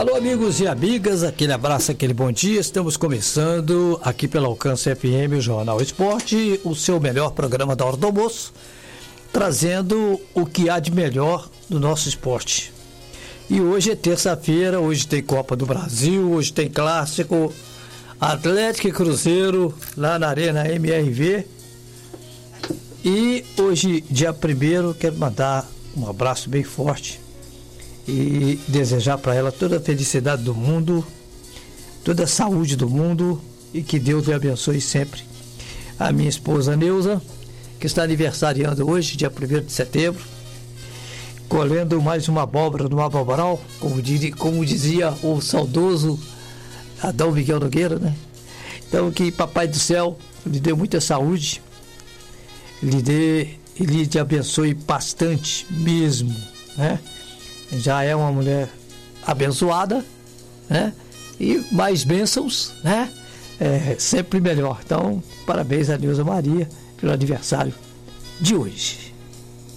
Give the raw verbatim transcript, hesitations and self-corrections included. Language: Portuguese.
Alô, amigos e amigas, aquele abraço, aquele bom dia. Estamos começando aqui pela Alcance F M, o Jornal Esporte, o seu melhor programa da hora do almoço, trazendo o que há de melhor no nosso esporte. E hoje é terça-feira, hoje tem Copa do Brasil, hoje tem Clássico, Atlético e Cruzeiro, lá na Arena M R V. E hoje, dia primeiro, quero mandar um abraço bem forte e desejar para ela toda a felicidade do mundo, toda a saúde do mundo e que Deus lhe abençoe sempre. A minha esposa Neuza, que está aniversariando hoje, dia primeiro de setembro, colhendo mais uma abóbora no Aboboral, como, dir, como dizia o saudoso Adão Miguel Nogueira, né? Então que Papai do Céu lhe dê muita saúde, lhe dê, ele te abençoe bastante mesmo, né? Já é uma mulher abençoada, né? E mais bênçãos, né? É sempre melhor. Então, parabéns a Neuza Maria pelo aniversário de hoje.